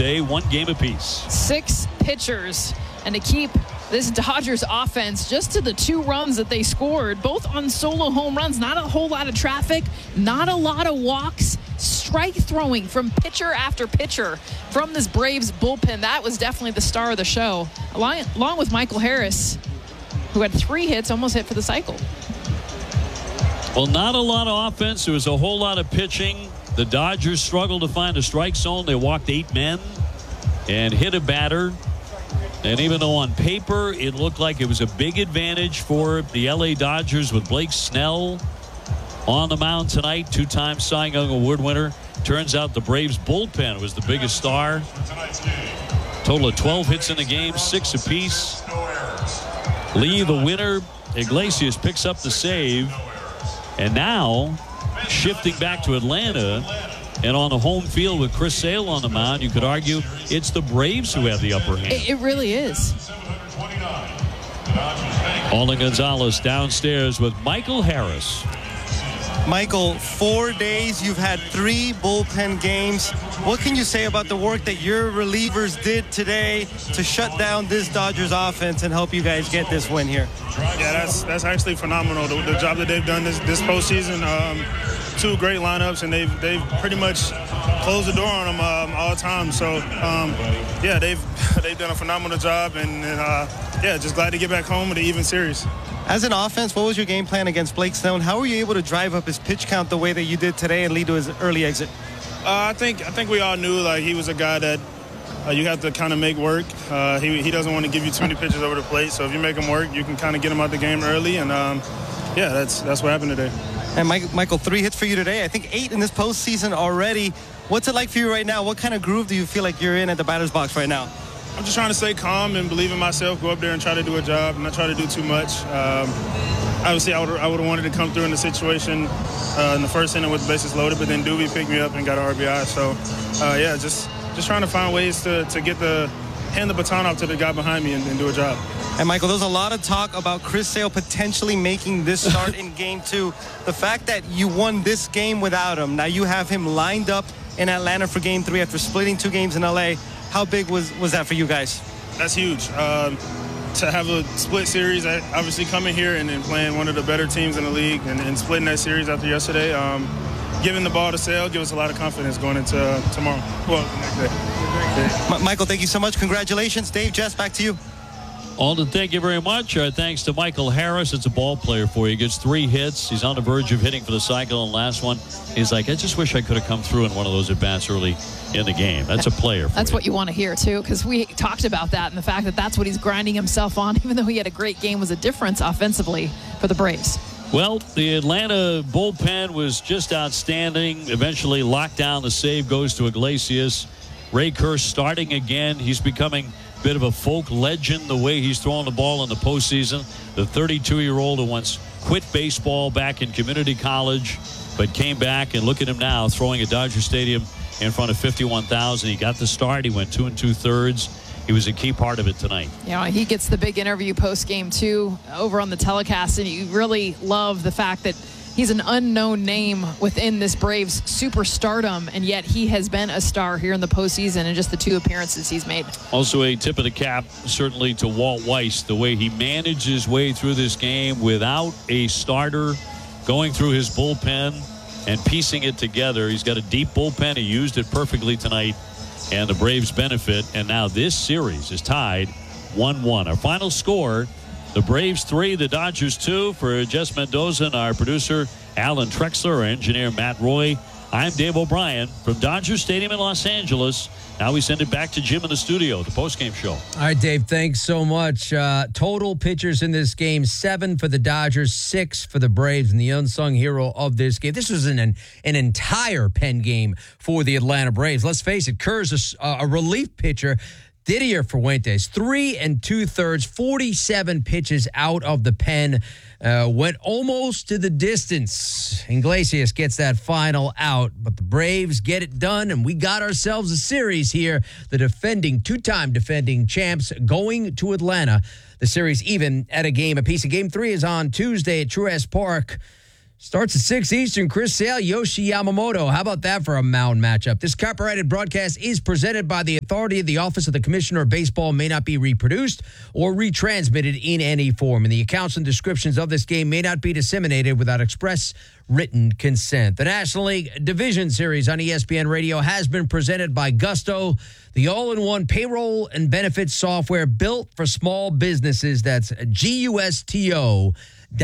Tuesday, 1 game apiece. 6 pitchers. And to keep this Dodgers offense just to the 2 runs that they scored, both on solo home runs, not a whole lot of traffic, not a lot of walks, strike throwing from pitcher after pitcher from this Braves bullpen. That was definitely the star of the show, along with Michael Harris, who had 3 hits, almost hit for the cycle. Well, not a lot of offense. There was a whole lot of pitching. The Dodgers struggled to find a strike zone. They walked 8 men and hit a batter. And even though on paper it looked like it was a big advantage for the L.A. Dodgers with Blake Snell on the mound tonight, 2-time Cy Young Award winner, turns out the Braves bullpen was the biggest star. Total of 12 hits in the game, 6 apiece. Lee, the winner. Iglesias picks up the save. And now, shifting back to Atlanta, and on the home field with Chris Sale on the mound, you could argue it's the Braves who have the upper hand. It really is. Alden Gonzalez downstairs with Michael Harris. Michael, 4 days, you've had 3 bullpen games. What can you say about the work that your relievers did today to shut down this Dodgers offense and help you guys get this win here? Yeah, that's actually phenomenal. The job that they've done this postseason. 2 great lineups, and they've pretty much closed the door on them all the time. So yeah, they've done a phenomenal job, and just glad to get back home with an even series. As an offense, what was your game plan against Blake Snell? How were you able to drive up his pitch count the way that you did today and lead to his early exit? I think we all knew like he was a guy that you have to kind of make work. He doesn't want to give you too many pitches over the plate, so if you make him work, you can kind of get him out the game early, and that's what happened today. And Michael, 3 hits for you today. I think 8 in this postseason already. What's it like for you right now? What kind of groove do you feel like you're in at the batter's box right now? I'm just trying to stay calm and believe in myself, go up there and try to do a job, and not try to do too much. Obviously, I would have wanted to come through in the situation in the first inning with the bases loaded, but then Doobie picked me up and got an RBI. So, just trying to find ways to hand the baton off to the guy behind me and do a job. And Michael, there's a lot of talk about Chris Sale potentially making this start in Game 2. The fact that you won this game without him, now you have him lined up in Atlanta for Game 3 after splitting 2 games in L.A. How big was that for you guys? That's huge. To have a split series, obviously coming here and playing one of the better teams in the league and splitting that series after yesterday, giving the ball to Sale gives us a lot of confidence going into tomorrow. Well, next day. Michael, thank you so much. Congratulations. Dave, Jess, back to you. Alden, thank you very much. Thanks to Michael Harris. It's a ball player for you. He gets 3 hits. He's on the verge of hitting for the cycle. And last one, he's like, I just wish I could have come through in one of those at-bats early in the game. That's a player for That's you. what you want to hear, too, because we talked about that and the fact that that's what he's grinding himself on, even though he had a great game, was a difference offensively for the Braves. Well, the Atlanta bullpen was just outstanding. Eventually locked down. The save goes to Iglesias. Ray Kerr starting again. He's becoming a bit of a folk legend the way he's throwing the ball in the postseason. The 32-year-old who once quit baseball back in community college but came back, and look at him now throwing at Dodger Stadium in front of 51,000. He got the start. He went 2 2/3. He was a key part of it tonight. Yeah, he gets the big interview post-game, too, over on the telecast, and you really love the fact that he's an unknown name within this Braves superstardom, and yet he has been a star here in the postseason in just the 2 appearances he's made. Also a tip of the cap, certainly, to Walt Weiss, the way he managed his way through this game without a starter, going through his bullpen and piecing it together. He's got a deep bullpen. He used it perfectly tonight, and the Braves benefit. And now this series is tied 1-1. Our final score, the Braves 3, the Dodgers 2. For Jess Mendoza and our producer, Alan Trexler, our engineer, Matt Roy, I'm Dave O'Brien from Dodger Stadium in Los Angeles. Now we send it back to Jim in the studio, the postgame show. All right, Dave, thanks so much. Total pitchers in this game, 7 for the Dodgers, 6 for the Braves, and the unsung hero of this game. This was an entire pen game for the Atlanta Braves. Let's face it, Kerr's a relief pitcher. Didier Fuentes, 3 2/3, 47 pitches out of the pen, went almost to the distance. Iglesias gets that final out, but the Braves get it done, and we got ourselves a series here. The two-time defending champs going to Atlanta. The series even at a game apiece. Game 3 is on Tuesday at Truist Park. Starts at 6 Eastern. Chris Sale, Yoshi Yamamoto. How about that for a mound matchup? This copyrighted broadcast is presented by the authority of the Office of the Commissioner of Baseball, may not be reproduced or retransmitted in any form. And the accounts and descriptions of this game may not be disseminated without express written consent. The National League Division Series on ESPN Radio has been presented by Gusto, the all-in-one payroll and benefits software built for small businesses. That's GUSTO.com.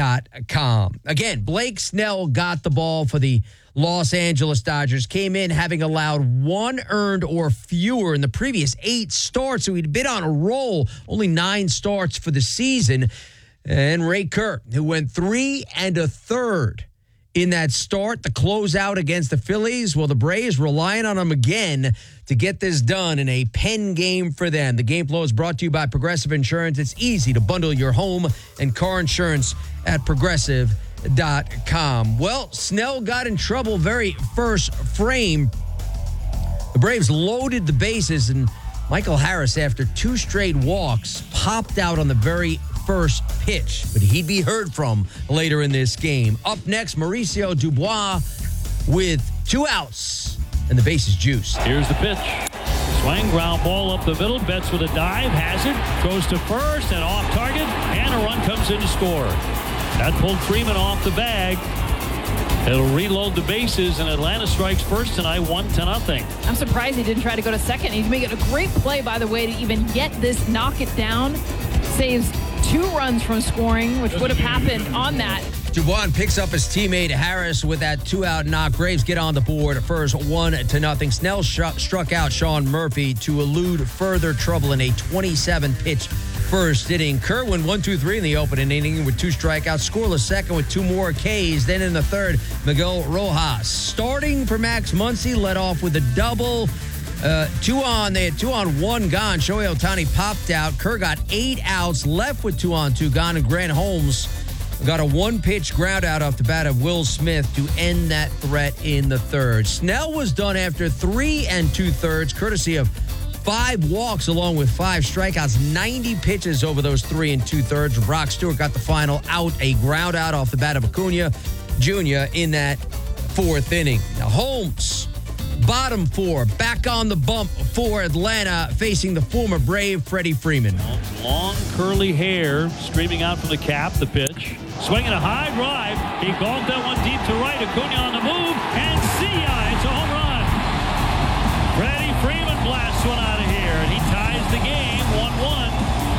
Again, Blake Snell got the ball for the Los Angeles Dodgers, came in having allowed 1 earned or fewer in the previous 8 starts, so he'd been on a roll, only 9 starts for the season. And Ray Kerr, who went 3 1/3 in that start, the closeout against the Phillies. Well, the Braves relying on him again to get this done in a pen game for them. The Game Flow is brought to you by Progressive Insurance. It's easy to bundle your home and car insurance at Progressive.com. Well, Snell got in trouble very first frame. The Braves loaded the bases, and Michael Harris, after 2 straight walks, popped out on the very first pitch, but he'd be heard from later in this game. Up next, Mauricio Dubois with 2 outs, and the base is juiced. Here's the pitch. Swing, ground ball up the middle. Betts with a dive, has it, goes to first and off target, and a run comes in to score. That pulled Freeman off the bag. It'll reload the bases, and Atlanta strikes first tonight, 1-0. I'm surprised he didn't try to go to second. He's making a great play, by the way, to even get this, knock it down. Saves 2 runs from scoring, which would have happened on that. Dubois picks up his teammate Harris with that 2-out knock. Braves get on the board first, 1-0. Snell struck out Sean Murphy to elude further trouble in a 27-pitch first inning. Kerr went 1-2-3 in the opening inning with 2 strikeouts, scoreless second with 2 more Ks. Then in the third, Miguel Rojas starting for Max Muncy, led off with a double. 2 on, they had 2 on, 1 gone. Shohei Ohtani popped out. Kerr got 8 outs, left with 2 on, 2 gone, and Grant Holmes got a 1-pitch ground out off the bat of Will Smith to end that threat in the third. Snell was done after 3 2/3, courtesy of 5 walks along with 5 strikeouts, 90 pitches over those 3 2/3. Brock Stewart got the final out, a ground out off the bat of Acuna Jr. in that 4th inning. Now Holmes, bottom 4, back on the bump for Atlanta, facing the former Brave Freddie Freeman. Long curly hair streaming out from the cap. The pitch, swinging a high drive. He golfed that one deep to right. Acuna on the move, and see ya, it's a home run. Freddie Freeman blasts one out of here, and he ties the game 1-1.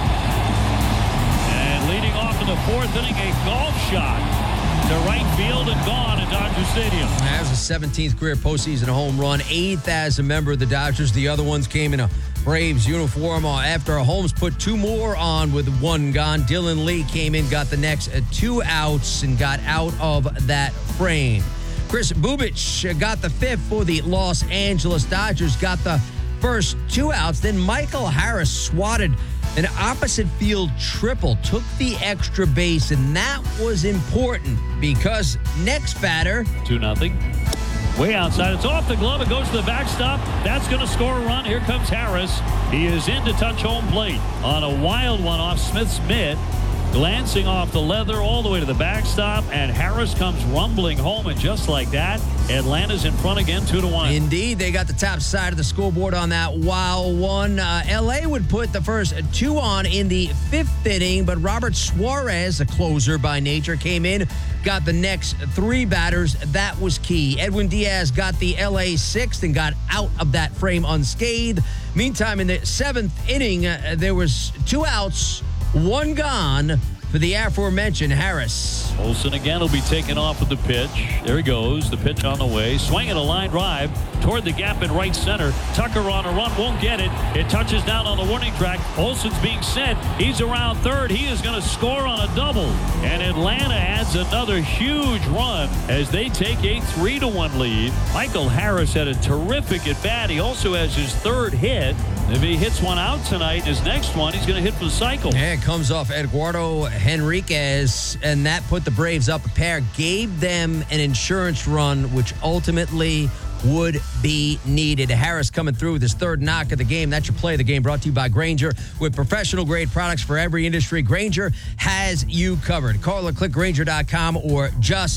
And leading off in the 4th inning, a golf shot to right field and gone at Dodger Stadium. That was his 17th career postseason home run, 8th as a member of the Dodgers. The other ones came in a Braves uniform after Holmes put 2 more on with 1 gone. Dylan Lee came in, got the next 2 outs, and got out of that frame. Chris Bubic got the 5th for the Los Angeles Dodgers, got the first 2 outs. Then Michael Harris swatted an opposite field triple, took the extra base, and that was important because next batter, 2-0. Way outside. It's off the glove. It goes to the backstop. That's going to score a run. Here comes Harris. He is in to touch home plate on a wild one off Smith's mitt. Glancing off the leather all the way to the backstop, and Harris comes rumbling home, and just like that, Atlanta's in front again, 2-1. Indeed, they got the top side of the scoreboard on that wild one. L.A. would put the first 2 on in the 5th inning, but Robert Suarez, a closer by nature, came in, got the next 3 batters. That was key. Edwin Diaz got the L.A. 6th and got out of that frame unscathed. Meantime, in the 7th inning, there was 2 outs, 1 gone for the aforementioned Harris. Olsen again will be taken off with the pitch. There he goes. The pitch on the way. Swinging a line drive toward the gap in right center. Tucker on a run. Won't get it. It touches down on the warning track. Olsen's being sent. He's around third. He is going to score on a double. And Atlanta adds another huge run as they take a 3-1 lead. Michael Harris had a terrific at bat. He also has his 3rd hit. If he hits one out tonight, his next one, he's going to hit for the cycle. Yeah, it comes off Eduardo Henriquez, and that put the Braves up a pair, gave them an insurance run, which ultimately would be needed. Harris coming through with his 3rd knock of the game. That's your play of the game, brought to you by Grainger. With professional-grade products for every industry, Grainger has you covered. Call or click Grainger.com or just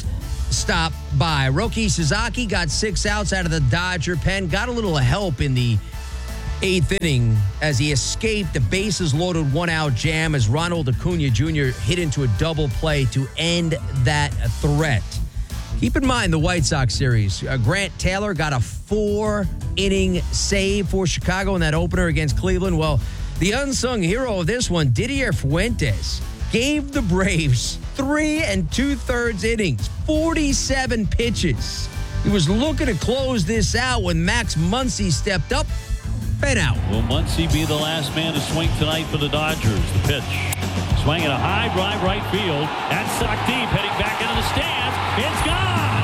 stop by. Roki Sasaki got 6 outs out of the Dodger pen. Got a little help in the 8th inning as he escaped a bases-loaded 1-out jam as Ronald Acuna Jr. hit into a double play to end that threat. Keep in mind the White Sox series. Grant Taylor got a 4-inning save for Chicago in that opener against Cleveland. Well, the unsung hero of this one, Didier Fuentes, gave the Braves 3 2/3 innings, 47 pitches. He was looking to close this out when Max Muncy stepped up. Been out. Will Muncy be the last man to swing tonight for the Dodgers? The pitch. Swinging a high drive right field. That's sucked deep, heading back into the stands. It's gone!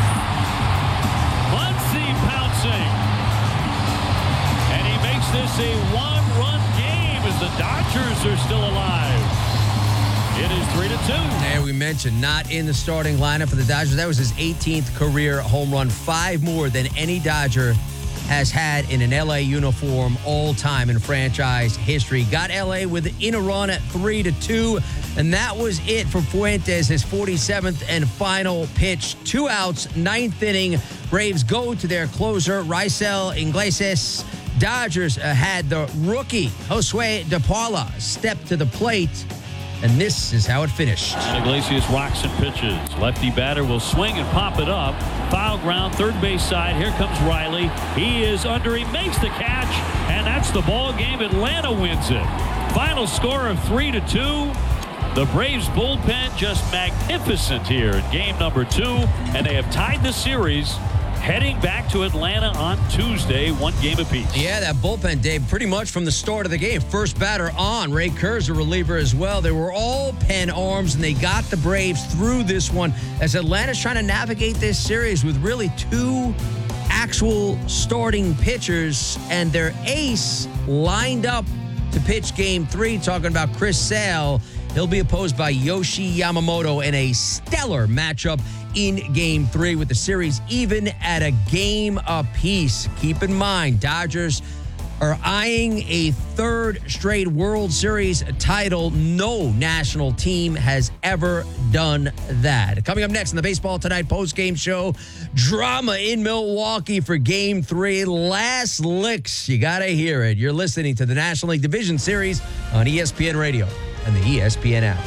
Muncy pouncing. And he makes this a 1-run game as the Dodgers are still alive. It is 3-2. And we mentioned not in the starting lineup for the Dodgers. That was his 18th career home run, 5 more than any Dodger has had in an LA uniform all time in franchise history. Got LA within a run at 3-2, and that was it for Fuentes, his 47th and final pitch. 2 outs, 9th inning. Braves go to their closer, Raisel Iglesias. Dodgers had the rookie, Josue De Paula, step to the plate, and this is how it finished. Iglesias rocks and pitches. Lefty batter will swing and pop it up. Foul ground, third base side. Here comes Riley. He is under. He makes the catch, and that's the ball game. Atlanta wins it. Final score of 3-2. The Braves bullpen just magnificent here in game number 2, and they have tied the series. Heading back to Atlanta on Tuesday, 1 game apiece. Yeah, that bullpen, Dave, pretty much from the start of the game. First batter on, Ray Kerr's a reliever as well. They were all pen arms, and they got the Braves through this one as Atlanta's trying to navigate this series with really 2 actual starting pitchers and their ace lined up to pitch game 3. Talking about Chris Sale. He'll be opposed by Yoshi Yamamoto in a stellar matchup in game 3 with the series even at a game apiece. Keep in mind, Dodgers are eyeing a 3rd straight World Series title. No national team has ever done that. Coming up next on the Baseball Tonight postgame show, drama in Milwaukee for game 3. Last licks. You got to hear it. You're listening to the National League Division Series on ESPN Radio and the ESPN app.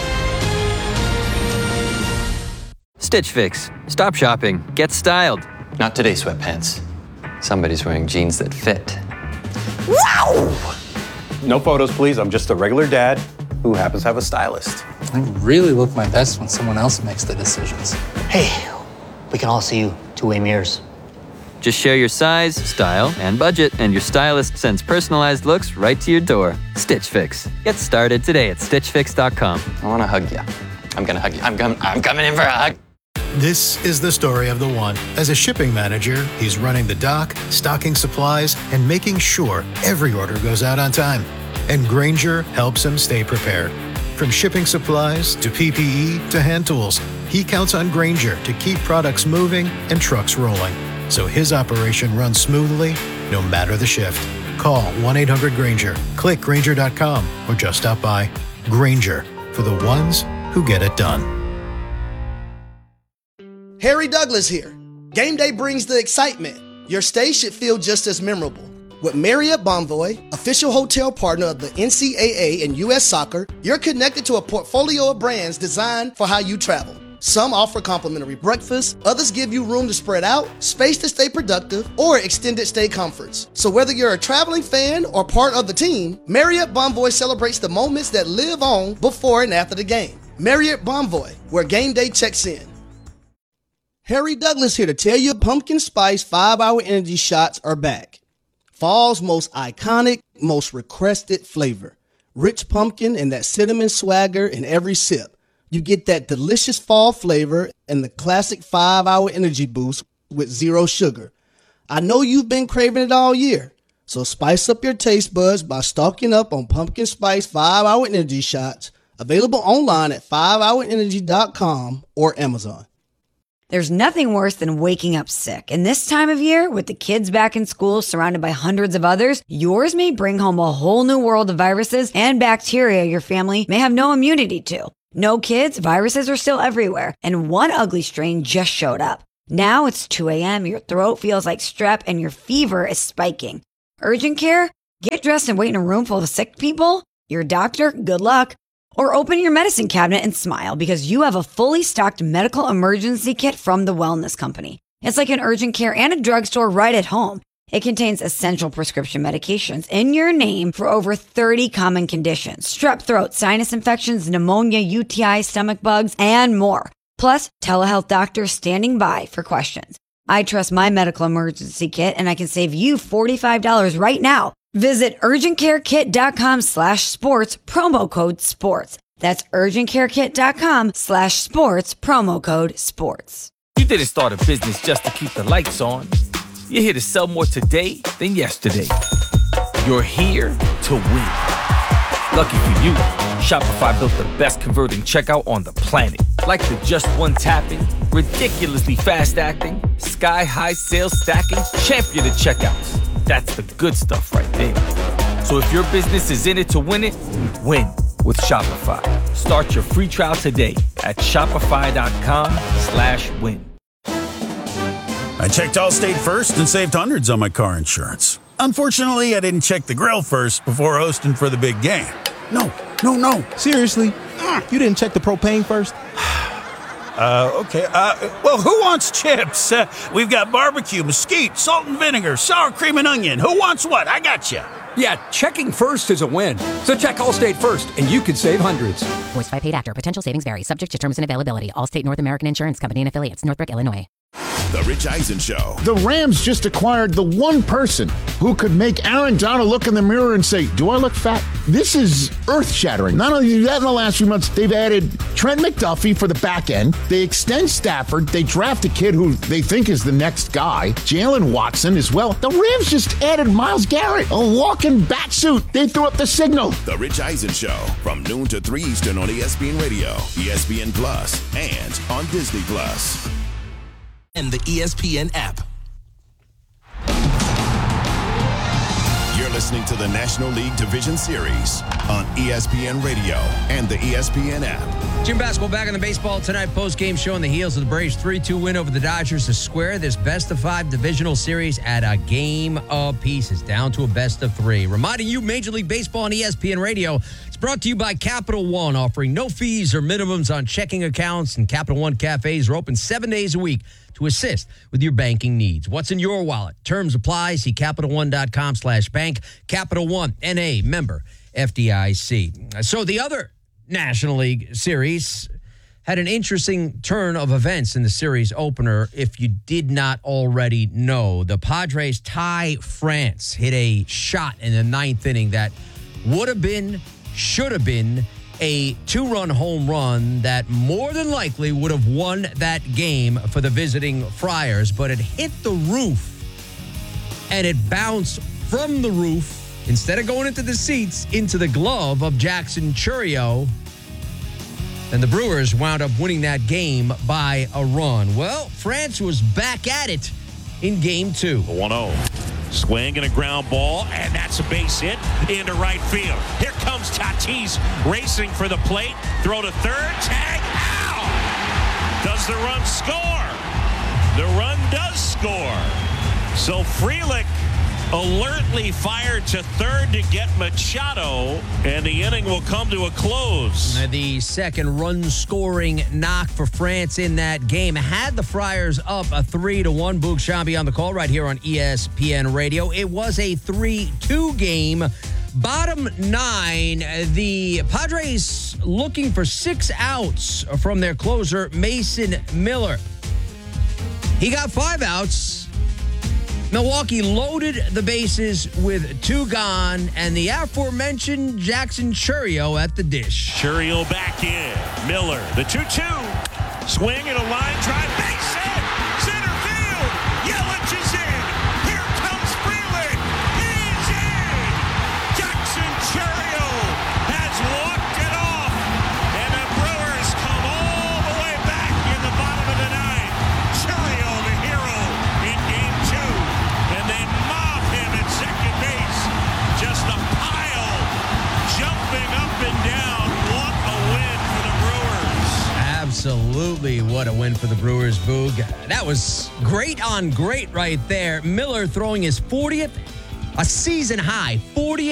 Stitch Fix. Stop shopping. Get styled. Not today, sweatpants. Somebody's wearing jeans that fit. Wow! No photos, please. I'm just a regular dad who happens to have a stylist. I really look my best when someone else makes the decisions. Hey, we can all see you 2-way mirrors. Just share your size, style, and budget, and your stylist sends personalized looks right to your door. Stitch Fix. Get started today at StitchFix.com. I want to hug you. I'm going to hug you. I'm coming in for a hug. This is the story of the one. As a shipping manager, he's running the dock, stocking supplies, and making sure every order goes out on time. And Grainger helps him stay prepared. From shipping supplies to PPE to hand tools, he counts on Grainger to keep products moving and trucks rolling, so his operation runs smoothly no matter the shift. Call 1-800-GRAINGER, click Grainger.com, or just stop by. Grainger, for the ones who get it done. Harry Douglas here. Game day brings the excitement. Your stay should feel just as memorable. With Marriott Bonvoy, official hotel partner of the NCAA and U.S. Soccer, you're connected to a portfolio of brands designed for how you travel. Some offer complimentary breakfast, others give you room to spread out, space to stay productive, or extended stay comforts. So whether you're a traveling fan or part of the team, Marriott Bonvoy celebrates the moments that live on before and after the game. Marriott Bonvoy, where game day checks in. Harry Douglas here to tell you pumpkin spice 5-hour energy shots are back. Fall's most iconic, most requested flavor. Rich pumpkin and that cinnamon swagger in every sip. You get that delicious fall flavor and the classic 5-hour energy boost with 0 sugar. I know you've been craving it all year, so spice up your taste buds by stocking up on pumpkin spice 5-hour energy shots, available online at 5hourenergy.com or Amazon. There's nothing worse than waking up sick. And this time of year, with the kids back in school surrounded by hundreds of others, yours may bring home a whole new world of viruses and bacteria your family may have no immunity to. No kids, viruses are still everywhere, and one ugly strain just showed up. Now it's 2 a.m., your throat feels like strep, and your fever is spiking. Urgent care? Get dressed and wait in a room full of sick people? Your doctor? Good luck. Or open your medicine cabinet and smile because you have a fully stocked medical emergency kit from the Wellness Company. It's like an urgent care and a drugstore right at home. It contains essential prescription medications in your name for over 30 common conditions. Strep throat, sinus infections, pneumonia, UTI, stomach bugs, and more. Plus, telehealth doctors standing by for questions. I trust my medical emergency kit, and I can save you $45 right now. Visit urgentcarekit.com/sports, promo code sports. That's urgentcarekit.com/sports, promo code sports. You didn't start a business just to keep the lights on. You're here to sell more today than yesterday. You're here to win. Lucky for you, Shopify built the best converting checkout on the planet. Like the just one tapping, ridiculously fast acting, sky-high sales stacking, champion of checkouts. That's the good stuff right there. So if your business is in it to win it, win with Shopify. Start your free trial today at shopify.com/win. I checked Allstate first and saved hundreds on my car insurance. Unfortunately, I didn't check the grill first before hosting for the big game. No. Seriously? You didn't check the propane first? Okay. Well, who wants chips? We've got barbecue, mesquite, salt and vinegar, sour cream and onion. Who wants what? I got you. Yeah, checking first is a win. So check Allstate first, and you could save hundreds. Voiced by paid actor. Potential savings vary. Subject to terms and availability. Allstate North American Insurance Company and Affiliates. Northbrook, Illinois. The Rich Eisen Show. The Rams just acquired the one person who could make Aaron Donald look in the mirror and say, do I look fat? This is earth-shattering. Not only that, in the last few months, they've added Trent McDuffie for the back end. They extend Stafford. They draft a kid who they think is the next guy, Jalen Watson, as well. The Rams just added Myles Garrett, a walking bat suit. They threw up the signal. The Rich Eisen Show, from noon to 3 Eastern on ESPN Radio, ESPN Plus, and on Disney Plus. And the ESPN app. You're listening to the National League Division Series on ESPN Radio and the ESPN app. Jim Basketball back on the baseball tonight post-game show on the heels of the Braves' 3-2 win over the Dodgers to square this best-of-5 divisional series at a game apiece. It's down to a best-of-3. Reminding you, Major League Baseball on ESPN Radio. It's brought to you by Capital One, offering no fees or minimums on checking accounts, and Capital One cafes are open 7 days a week to assist with your banking needs. What's in your wallet? Terms apply. See CapitalOne.com/bank. Capital One, N.A., member FDIC. So the other National League series had an interesting turn of events in the series opener. If you did not already know, the Padres tie France, hit a shot in the ninth inning that would have been, should have been, a 2-run home run that more than likely would have won that game for the visiting Friars, but it hit the roof and it bounced from the roof, instead of going into the seats, into the glove of Jackson Chourio. And the Brewers wound up winning that game by a run. Well, France was back at it in game 2. 1-0. Swing and a ground ball, and that's a base hit into right field. Here comes Tatis racing for the plate. Throw to third. Tag. Ow! Does the run score? The run does score. So Frelick alertly fired to third to get Machado, and the inning will come to a close. The second run-scoring knock for France in that game had the Friars up a 3-1. Boog Shambi on the call right here on ESPN Radio. It was a 3-2 game. Bottom 9, the Padres looking for 6 outs from their closer, Mason Miller. He got 5 outs. Milwaukee loaded the bases with 2 gone, and the aforementioned Jackson Chourio at the dish. Chourio back in. Miller, the 2-2. Swing and a line drive. Base hit. Center field. Yelich is in. Here comes Frelick. He's in. Jackson Chourio has walked it off. And the Brewers come all the way back in the bottom of the 9th. Chourio, the hero, in game 2. And they mob him at second base. Just a pile jumping up and down. What a win for the Brewers. Absolutely. What a win for the Brewers, Boog. That was great on great right there. Miller throwing his 40th, a season high, 40th